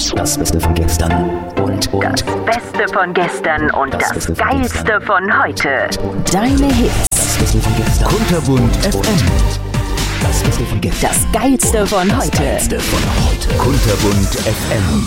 Das Beste von gestern und Das Beste von gestern und das Geilste von heute. Deine Hits. das Beste von gestern. Kunterbunt FM. Das Beste von gestern. Das Geilste von heute. Das Geilste von heute. Kunterbunt FM.